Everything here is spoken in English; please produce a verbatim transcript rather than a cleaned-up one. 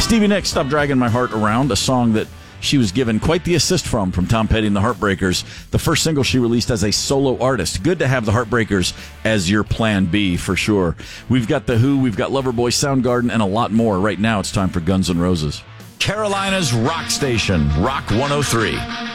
Stevie Nicks, Stop Dragging My Heart Around, a song that she was given quite the assist from, from Tom Petty and the Heartbreakers, the first single she released as a solo artist. Good to have the Heartbreakers as your plan B, for sure. We've got The Who, we've got Loverboy, Soundgarden, and a lot more. Right now, it's time for Guns N' Roses. Carolina's rock station, Rock one oh three.